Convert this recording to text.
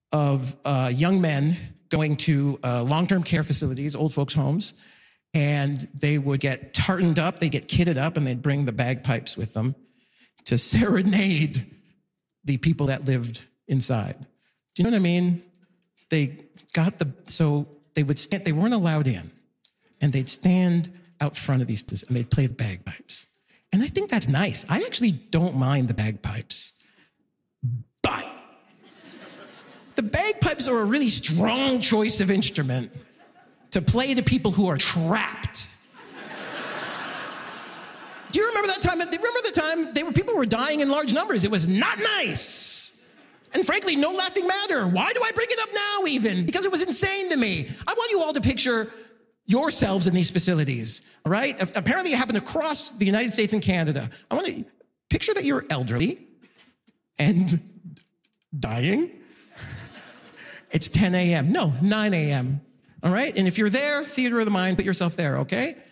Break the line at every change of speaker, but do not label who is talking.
of young men going to long-term care facilities, old folks' homes, and they would get tartaned up, they'd get kitted up, and they'd bring the bagpipes with them to serenade the people that lived inside. Do you know what I mean? So they would stand, they weren't allowed in, and they'd stand out front of these places, and they'd play the bagpipes. And I think that's nice. I actually don't mind the bagpipes. But the bagpipes are a really strong choice of instrument to play to people who are trapped. Do you remember that time? Remember the time people were dying in large numbers? It was not nice. And frankly, no laughing matter. Why do I bring it up now even? Because it was insane to me. I want you all to picture yourselves in these facilities, all right? Apparently it happened across the United States and Canada. I want to picture that you're elderly and dying. It's 10 a.m. No, 9 a.m., all right? And if you're there, theater of the mind, put yourself there, okay?